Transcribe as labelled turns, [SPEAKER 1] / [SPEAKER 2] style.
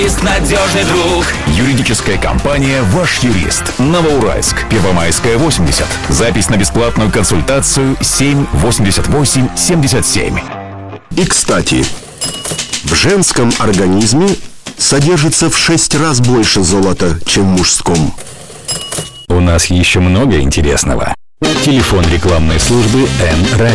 [SPEAKER 1] Надежный друг.
[SPEAKER 2] Юридическая компания «Ваш юрист». Новоуральск, Первомайская, 80. Запись на бесплатную консультацию 7 88 77.
[SPEAKER 3] И, кстати, в женском организме содержится в 6 раз больше золота, чем в мужском.
[SPEAKER 2] У нас еще много интересного. Телефон рекламной службы Н-Радио.